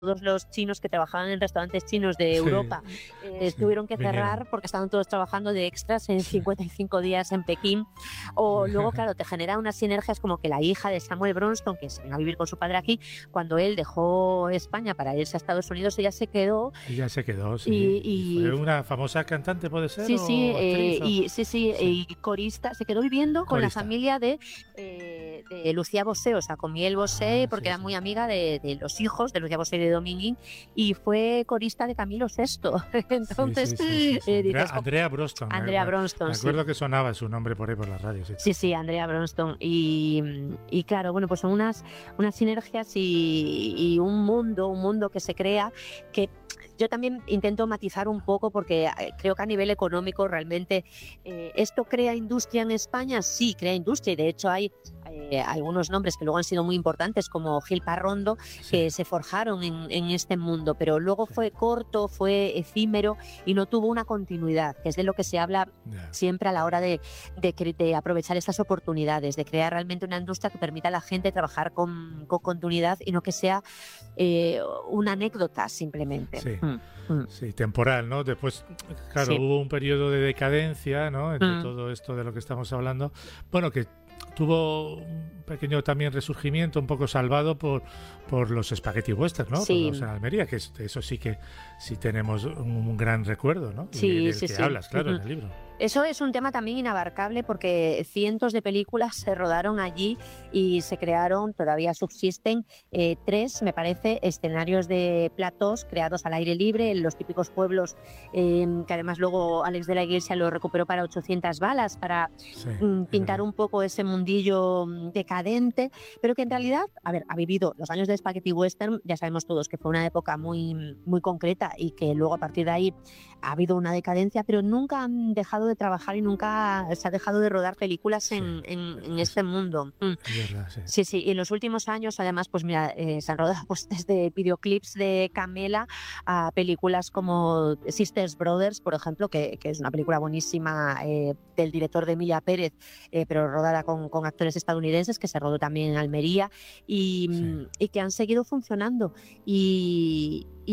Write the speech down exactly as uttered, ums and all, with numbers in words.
todos los chinos que trabajaban en restaurantes chinos de Sí, Europa, eh, sí, tuvieron que cerrar vinieron. porque estaban todos trabajando de extras en Sí. cincuenta y cinco días en Pekín. O luego, claro, te genera unas sinergias como que la hija de Samuel Bronston, que se vino a vivir con su padre aquí, cuando él dejó España para irse a Estados Unidos, ella se quedó Ella se quedó, sí. y ¿Y fue y una famosa cantante, puede ser, Sí, sí, o eh, actriz, o? y sí, sí, Sí. y corista. Se quedó viviendo con la Corista. familia de, eh, de Lucía Bosé, o sea, con Miel Bosé, Ah, porque sí, era sí. muy amiga de de los hijos de Lucía Bosé y de Dominguín, y fue corista de Camilo Sesto. Sí, Entonces, sí, sí, sí, sí. eh, Andrea dices: "Jo". Andrea Bronston, me Andrea me me Bronston, sí. acuerdo que sonaba su nombre por ahí, por la radio, sí. Sí, sí, Andrea Bronston. Y, y claro, bueno, pues son unas unas sinergias y y un mundo un mundo que se crea, que yo también intento matizar un poco porque, eh, creo que a nivel económico realmente, eh, ¿esto crea industria en España? Sí, crea industria, y de hecho hay, eh, algunos nombres que luego han sido muy importantes, como Gil Parrondo, Sí. que se forjaron en en este mundo, pero luego Sí. fue corto, fue efímero y no tuvo una continuidad, que es de lo que se habla Ya. siempre a la hora de de cre de aprovechar estas oportunidades, de crear realmente una industria que permita a la gente trabajar con con continuidad y no que sea, eh, una anécdota simplemente. Sí, Mm, mm. sí, temporal, ¿no? Después, claro, Sí. hubo un periodo de decadencia, ¿no? Entre Mm. todo esto de lo que estamos hablando. Bueno, que tuvo un pequeño también resurgimiento, un poco salvado por, por los spaghetti western, ¿no? Rodados en Sí. Almería, que es, eso sí que sí tenemos un, un gran recuerdo, ¿no? Y de- Sí, del sí, que sí. hablas, claro, Ujú. en el libro. Eso es un tema también inabarcable porque cientos de películas se rodaron allí y se crearon, todavía subsisten, eh, tres, me parece, escenarios de platós creados al aire libre en los típicos pueblos, eh, que además luego Alex de la Iglesia lo recuperó para ochocientas balas, para, Sí, mm, es pintar verdad. un poco ese mundillo, mm, decadente, pero que en realidad, a ver, ha vivido los años de spaghetti western, ya sabemos todos que fue una época muy, muy concreta y que luego a partir de ahí ha habido una decadencia, pero nunca han dejado de trabajar y nunca se ha dejado de rodar películas Sí, en en en es, este mundo. Mm. es verdad, sí. Sí, sí, y en los últimos años, además, pues mira, eh, se han rodado, pues, desde videoclips de Camela a películas como Sisters Brothers, por ejemplo, que que es una película buenísima, eh, del director de Emilia Pérez, eh, pero rodada con con actores estadounidenses, que se rodó también en Almería, y, Sí. mm, y que han seguido funcionando. Y y